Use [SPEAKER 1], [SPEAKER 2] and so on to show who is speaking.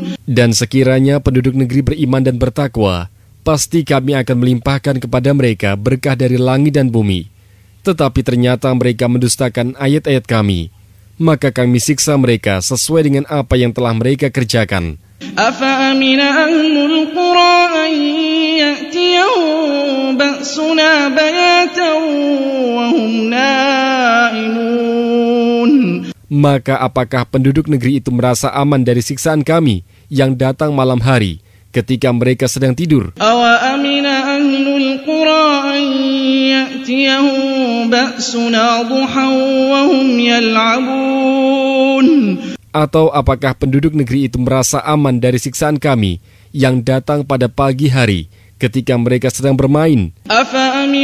[SPEAKER 1] Dan sekiranya penduduk negeri beriman dan bertakwa, pasti kami akan melimpahkan kepada mereka berkah dari langit dan bumi. Tetapi ternyata mereka mendustakan ayat-ayat kami, maka kami siksa mereka sesuai dengan apa yang telah mereka kerjakan.
[SPEAKER 2] أَفَأَمِنَ أَهْلُ الْقُرَىٰ أَن يَأْتِيَهُم بَأْسُنَا بَيَاتًا وَهُمْ نَائِمُونَ.
[SPEAKER 1] Maka apakah penduduk negeri itu merasa aman dari siksaan kami yang datang malam hari ketika mereka sedang tidur?
[SPEAKER 2] أَوَأَمِنَ أَهْلُ الْقُرَىٰ أَن يَأْتِيَهُم بَأْسُنَا ضُحًى وَهُمْ يَلْعَبُونَ.
[SPEAKER 1] Atau apakah penduduk negeri itu merasa aman dari siksaan kami yang datang pada pagi hari ketika mereka sedang bermain?